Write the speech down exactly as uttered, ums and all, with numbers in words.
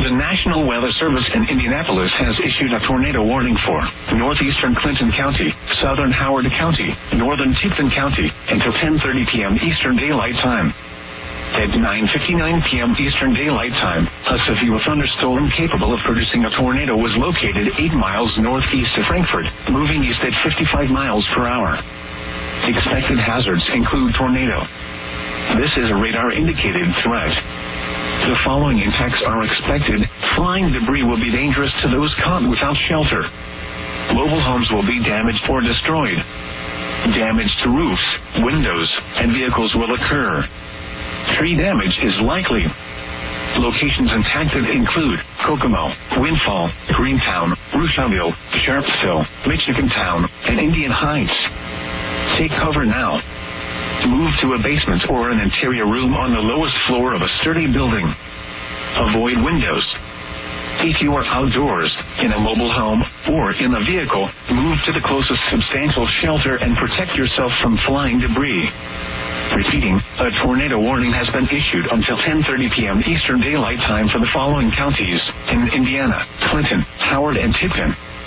The National Weather Service in Indianapolis has issued a tornado warning for northeastern Clinton County, southern Howard County, northern Tipton County, until ten thirty p.m. Eastern Daylight Time. At nine fifty-nine p.m. Eastern Daylight Time, a severe thunderstorm capable of producing a tornado was located eight miles northeast of Frankfort, moving east at fifty-five miles per hour. Expected hazards include tornado. This is a radar-indicated threat. The following impacts are expected. Flying debris will be dangerous to those caught without shelter. Mobile homes will be damaged or destroyed. Damage to roofs, windows, and vehicles will occur. Tree damage is likely. Locations impacted include Kokomo, Windfall, Greentown, Rushville, Sharpsville, Michigan Town, and Indian Heights. Take cover now. Move to a basement or an interior room on the lowest floor of a sturdy building. Avoid windows. If you are outdoors, in a mobile home, or in a vehicle, move to the closest substantial shelter and protect yourself from flying debris. Repeating, a tornado warning has been issued until ten thirty p.m. Eastern Daylight Time for the following counties in Indiana: Clinton, Howard, and Tipton.